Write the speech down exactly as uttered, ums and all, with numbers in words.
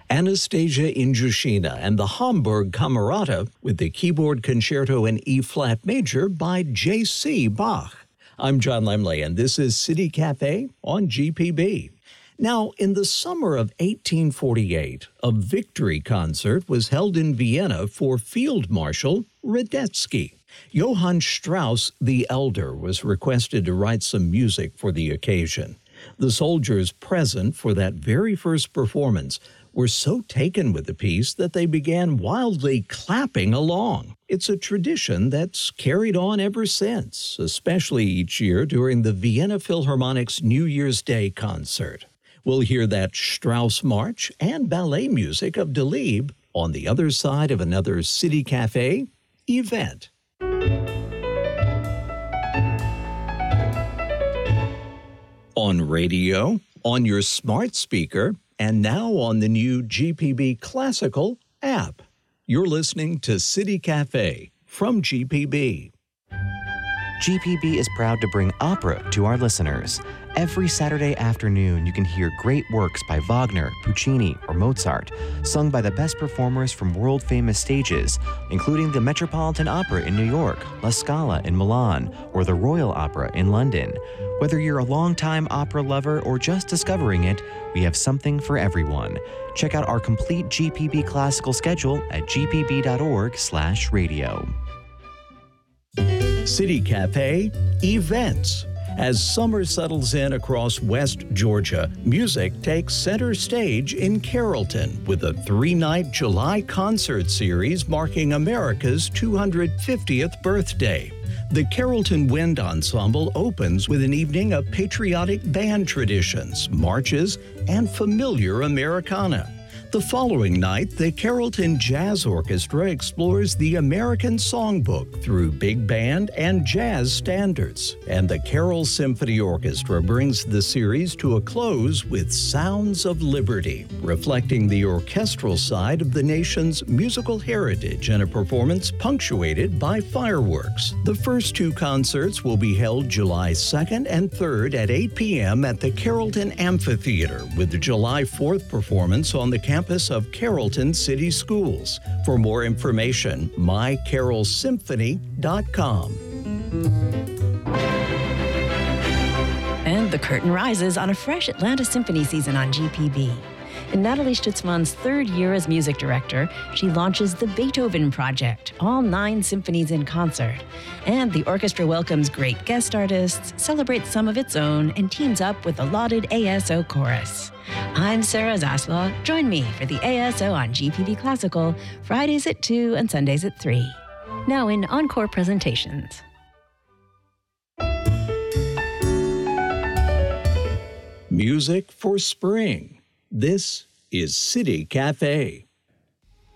Anastasia Injushina and the Hamburg Camerata with the Keyboard Concerto in E-flat major by J C Bach. I'm John Lemley, and this is City Cafe on G P B. Now, in the summer of eighteen forty-eight, a victory concert was held in Vienna for Field Marshal Radetzky. Johann Strauss the Elder was requested to write some music for the occasion. The soldiers present for that very first performance were so taken with the piece that they began wildly clapping along. It's a tradition that's carried on ever since, especially each year during the Vienna Philharmonic's New Year's Day concert. We'll hear that Strauss march and ballet music of Delibes on the other side of another City Cafe event. On radio, on your smart speaker, and now on the new G P B Classical app. You're listening to City Cafe from G P B. G P B is proud to bring opera to our listeners. Every Saturday afternoon, you can hear great works by Wagner, Puccini, or Mozart, sung by the best performers from world-famous stages, including the Metropolitan Opera in New York, La Scala in Milan, or the Royal Opera in London. Whether you're a longtime opera lover or just discovering it, we have something for everyone. Check out our complete G P B classical schedule at g p b dot org slash radio. City Cafe Events. As summer settles in across West Georgia, music takes center stage in Carrollton with a three-night July concert series marking America's two hundred fiftieth birthday. The Carrollton Wind Ensemble opens with an evening of patriotic band traditions, marches, and familiar Americana. The following night, the Carrollton Jazz Orchestra explores the American Songbook through big band and jazz standards. And the Carroll Symphony Orchestra brings the series to a close with Sounds of Liberty, reflecting the orchestral side of the nation's musical heritage in a performance punctuated by fireworks. The first two concerts will be held July second and third at eight p.m. at the Carrollton Amphitheater, with the July fourth performance on the campus of Carrollton City Schools. For more information, my carroll symphony dot com. And the curtain rises on a fresh Atlanta Symphony season on G P B. In Natalie Stutzman's third year as music director, she launches the Beethoven Project, all nine symphonies in concert. And the orchestra welcomes great guest artists, celebrates some of its own, and teams up with the lauded A S O Chorus. I'm Sarah Zaslaw. Join me for the A S O on G P B Classical, Fridays at two and Sundays at three. Now in Encore Presentations. Music for spring. This is City Cafe.